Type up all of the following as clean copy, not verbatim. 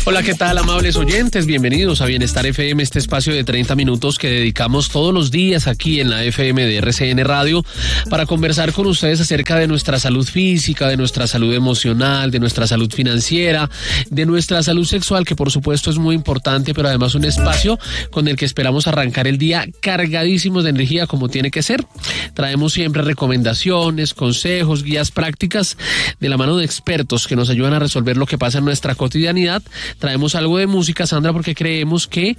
Hola, ¿qué tal, amables oyentes? Bienvenidos a Bienestar FM, este espacio de 30 minutos que dedicamos todos los días aquí en la FM de RCN Radio para conversar con ustedes acerca de nuestra salud física, de nuestra salud emocional, de nuestra salud financiera, de nuestra salud sexual, que por supuesto es muy importante, pero además un espacio con el que esperamos arrancar el día cargadísimos de energía como tiene que ser. Traemos siempre recomendaciones, consejos, guías prácticas de la mano de expertos que nos ayudan a resolver lo que pasa en nuestra cotidianidad. Traemos algo de música, Sandra, porque creemos que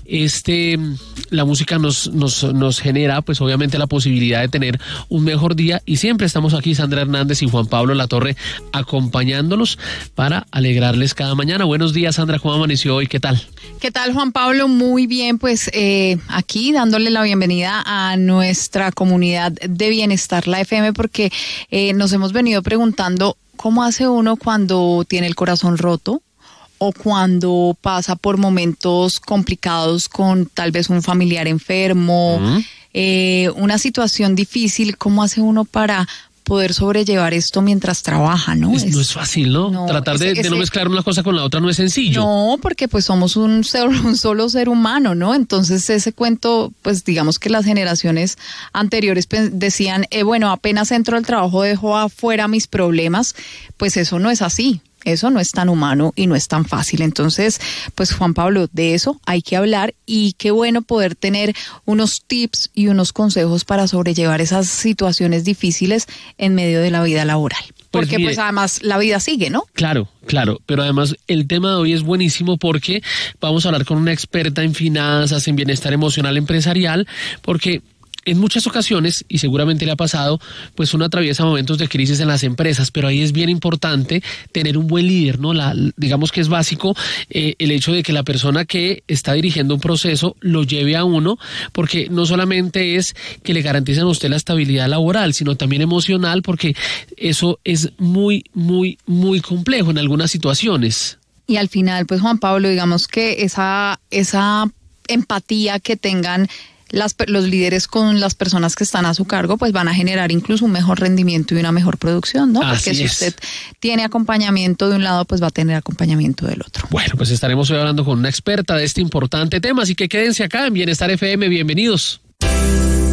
la música nos genera, pues obviamente, la posibilidad de tener un mejor día, y siempre estamos aquí, Sandra Hernández y Juan Pablo Latorre, acompañándolos para alegrarles cada mañana. Buenos días, Sandra, ¿cómo amaneció hoy? ¿Qué tal? ¿Qué tal, Juan Pablo? Muy bien, pues aquí dándole la bienvenida a nuestra comunidad de Bienestar, la FM, porque nos hemos venido preguntando cómo hace uno cuando tiene el corazón roto, o cuando pasa por momentos complicados con tal vez un familiar enfermo, una situación difícil. ¿Cómo hace uno para poder sobrellevar esto mientras trabaja, no? No es fácil, ¿no? Tratar de no mezclar una cosa con la otra no es sencillo. No, porque pues somos un solo ser humano, ¿no? Entonces ese cuento, pues digamos que las generaciones anteriores decían, bueno, apenas entro al trabajo dejo afuera mis problemas. Pues eso no es así. Eso no es tan humano y no es tan fácil. Entonces, pues Juan Pablo, de eso hay que hablar, y qué bueno poder tener unos tips y unos consejos para sobrellevar esas situaciones difíciles en medio de la vida laboral. Porque pues además la vida sigue, ¿no? Claro, pero además el tema de hoy es buenísimo porque vamos a hablar con una experta en finanzas, en bienestar emocional empresarial, porque en muchas ocasiones, y seguramente le ha pasado, pues uno atraviesa momentos de crisis en las empresas, pero ahí es bien importante tener un buen líder, ¿no? Digamos que es básico el hecho de que la persona que está dirigiendo un proceso lo lleve a uno, porque no solamente es que le garanticen a usted la estabilidad laboral, sino también emocional, porque eso es muy, muy, muy complejo en algunas situaciones. Y al final, pues Juan Pablo, digamos que esa empatía que tengan los líderes con las personas que están a su cargo, pues van a generar incluso un mejor rendimiento y una mejor producción, ¿no? Porque si usted tiene acompañamiento de un lado, pues va a tener acompañamiento del otro. Bueno, pues estaremos hoy hablando con una experta de este importante tema, así que quédense acá en Bienestar FM. Bienvenidos.